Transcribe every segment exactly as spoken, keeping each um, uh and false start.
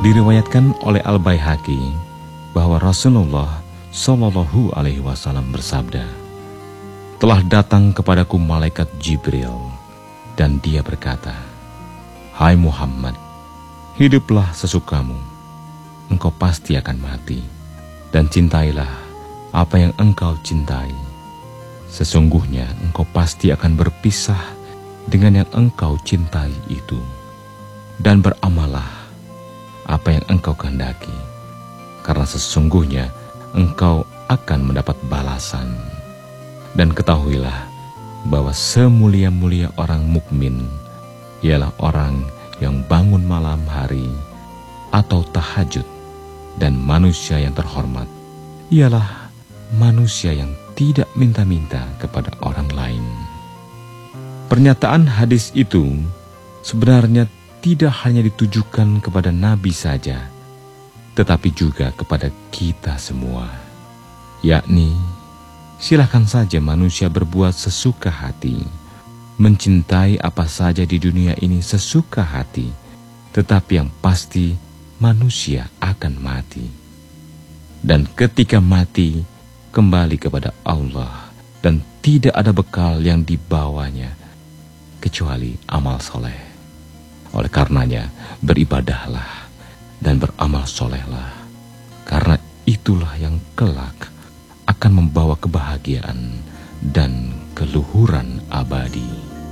Diriwayatkan oleh Al-Baihaqi bahwa Rasulullah Shallallahu Alaihi Wasallam bersabda, telah datang kepadaku malaikat Jibril dan dia berkata, hai Muhammad, hiduplah sesukamu, engkau pasti akan mati, dan cintailah apa yang engkau cintai. Sesungguhnya engkau pasti akan berpisah dengan yang engkau cintai itu, dan beramallah apa yang engkau kehendaki, karena sesungguhnya engkau akan mendapat balasan. Dan ketahuilah bahwa semulia-mulia orang mukmin ialah orang yang bangun malam hari atau tahajud, dan manusia yang terhormat ialah manusia yang tidak minta-minta kepada orang lain. Pernyataan hadis itu sebenarnya tidak hanya ditujukan kepada Nabi saja, tetapi juga kepada kita semua, yakni silakan saja manusia berbuat sesuka hati, mencintai apa saja di dunia ini sesuka hati, tetapi yang pasti manusia akan mati. Dan ketika mati, kembali kepada Allah, dan tidak ada bekal yang dibawanya kecuali amal soleh. Oleh karenanya, beribadahlah dan beramal solehlah, karena itulah yang kelak akan membawa kebahagiaan dan keluhuran abadi.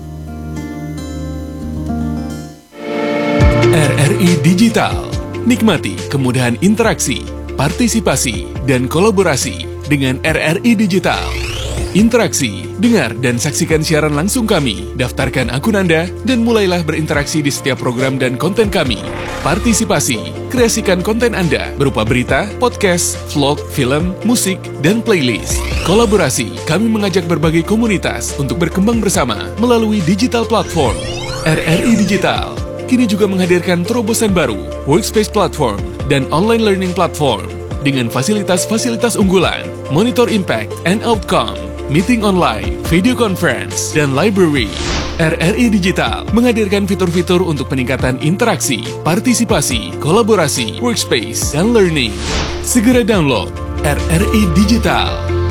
R R I Digital, nikmati kemudahan interaksi, partisipasi, dan kolaborasi dengan R R I Digital. Interaksi, dengar dan saksikan siaran langsung kami, daftarkan akun Anda, dan mulailah berinteraksi di setiap program dan konten kami. Partisipasi, kreasikan konten Anda berupa berita, podcast, vlog, film, musik, dan playlist. Kolaborasi, kami mengajak berbagai komunitas untuk berkembang bersama melalui digital platform. R R I Digital kini juga menghadirkan terobosan baru, workspace platform, dan online learning platform dengan fasilitas-fasilitas unggulan, monitor impact and outcome, meeting online, video conference, dan library. R R I Digital menghadirkan fitur-fitur untuk peningkatan interaksi, partisipasi, kolaborasi, workspace, dan learning. Segera download R R I Digital.